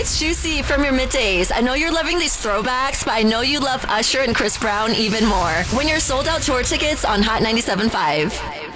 it's Juicy from your middays. I know you're loving these throwbacks, but I know you love Usher and Chris Brown even more. Win your sold out tour tickets on Hot 97.5.